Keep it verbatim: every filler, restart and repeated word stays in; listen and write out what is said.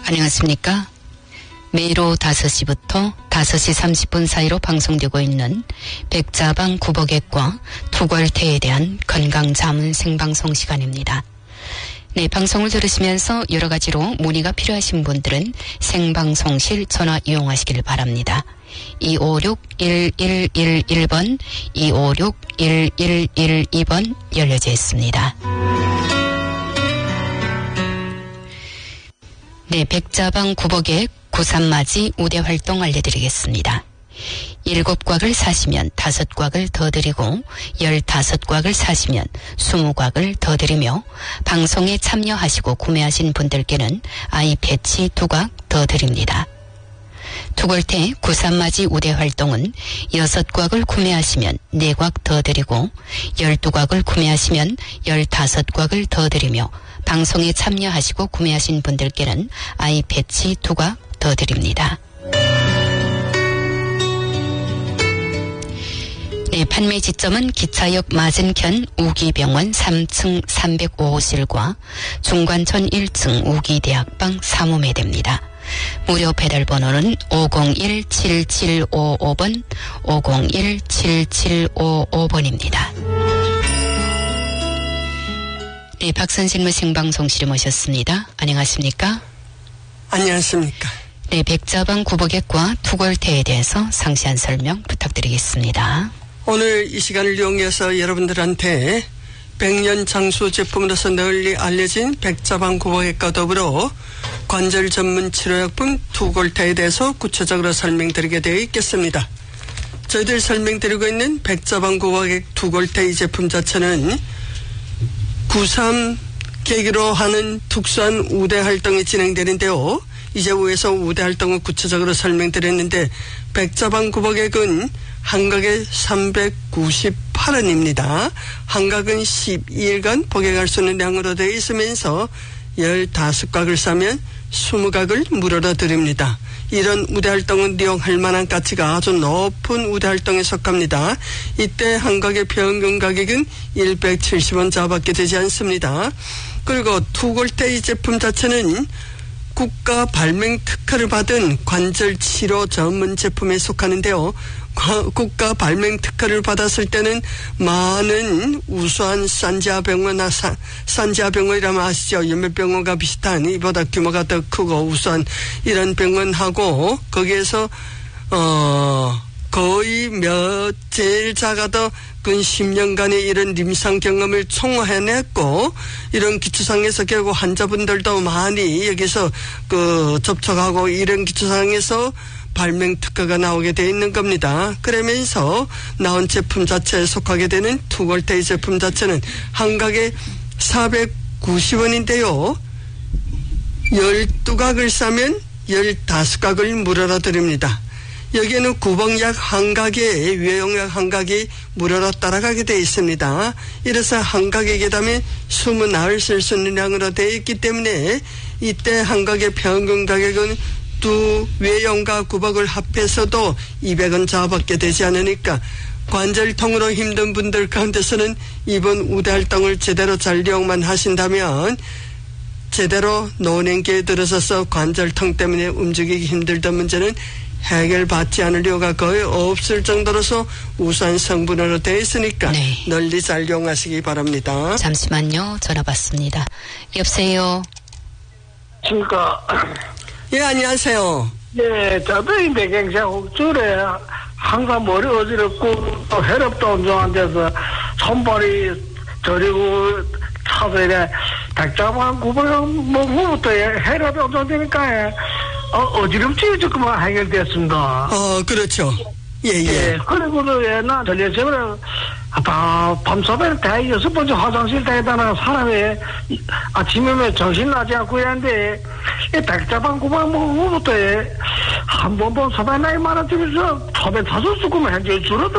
안녕하십니까. 매일 오후 다섯 시부터 다섯 시 삼십 분 사이로 방송되고 있는 백자방 구복액과 투골태에 대한 건강자문 생방송 시간입니다. 네, 방송을 들으시면서 여러 가지로 문의가 필요하신 분들은 생방송실 전화 이용하시길 바랍니다. 이오육 일일일일 번, 이오육 일일일이 번 열려져 있습니다. 네, 백자방 구복액 구삼맞이 우대 활동 알려드리겠습니다. 일곱 곽을 사시면 다섯 곽을 더 드리고 열다섯 곽을 사시면 스무 곽을 더 드리며 방송에 참여하시고 구매하신 분들께는 아이 패치 두 곽 더 드립니다. 투골태 구삼맞이 우대 활동은 여섯 곽을 구매하시면 네 곽 더 드리고 열두 곽을 구매하시면 열다섯 곽을 더 드리며 방송에 참여하시고 구매하신 분들께는 아이 패치 두 곽 더 드립니다. 네, 판매 지점은 기차역 맞은편 우기병원 삼 층 삼백오 호실과 중관천 일 층 우기대학방 사무매대입니다. 무료 배달 번호는 오공일 칠칠오오 번, 오공일 칠칠오오 번입니다. 네, 박선신무 생방송실에 모셨습니다. 안녕하십니까? 안녕하십니까? 네, 백자방 구복액과 투골태에 대해서 상세한 설명 부탁드리겠습니다. 오늘 이 시간을 이용해서 여러분들한테 백년 장수 제품으로서 널리 알려진 백자방 구복액과 더불어 관절 전문 치료약품 투골태에 대해서 구체적으로 설명드리게 되어 있겠습니다. 저희들 설명드리고 있는 백자방 구복액 투골태 이 제품 자체는 구삼 계기로 하는 특수한 우대 활동이 진행되는데요. 이제 후에서 우대 활동을 구체적으로 설명드렸는데 백자방 구복액은 한 각에 삼백구십팔 원입니다. 한 각은 십이 일간 복용할 수 있는 양으로 되어 있으면서 열다섯 각을 사면 스무 각을 무료로 드립니다. 이런 우대 활동은 이용할 만한 가치가 아주 높은 우대 활동에 속합니다. 이때 한 각의 평균 가격은 백칠십 원 자밖에 되지 않습니다. 그리고 투골태 이 제품 자체는 국가 발명 특허를 받은 관절 치료 전문 제품에 속하는데요. 국가 발명 특허를 받았을 때는 많은 우수한 산지아병원이나 산지아병원이라면 아시죠? 연매병원과 비슷한 이보다 규모가 더 크고 우수한 이런 병원하고 거기에서 어 거의 몇 제일 작아도 근 십 년간의 이런 임상 경험을 총해냈고 이런 기초상에서 결국 환자분들도 많이 여기서 그 접촉하고 이런 기초상에서 발명 특허가 나오게 돼 있는 겁니다. 그러면서 나온 제품 자체에 속하게 되는 투골태 제품 자체는 한 각에 사백구십 원인데요. 열두 각을 사면 열다섯 각을 무료로 드립니다. 여기에는 구복약 한 각에 위용약 한 각이 무료로 따라가게 되어 있습니다. 이래서 한 각에 계담에 이십 알을 쓸 수 있는 양으로 되어 있기 때문에 이때 한 각의 평균 가격은 두 외용과 구복을 합해서도 이백 원 자밖에 되지 않으니까 관절통으로 힘든 분들 가운데서는 이번 우대 활동을 제대로 잘 이용만 하신다면 제대로 노년기에 들어서서 관절통 때문에 움직이기 힘들던 문제는 해결받지 않을 이유가 거의 없을 정도로서 우수한 성분으로 되어 있으니까 네. 널리 잘 이용하시기 바랍니다. 잠시만요. 전화 받습니다. 여보세요. 안녕하십니까. 예, 안녕하세요. 예, 저도 이 백행세 혹줄에 항상 머리 어지럽고 또 혈압도 엄청 돼서 손발이 저리고 차서 이래 백자방 구복액 먹고부터 혈압이 엄청 되니까 어, 어지럽지 조금만 해결됐습니다. 어, 그렇죠. 예, 예. 예, 그리고도 나 전례적으로 아, 밤새벽 대 여섯 번째 화장실 대다가 사람이 아침에 정신 나지 않고 있는데 이 백자방 구방 먹고부터 한 번 번 소변 나이 많아지면서 소변 다섯 수구만 현재 줄어들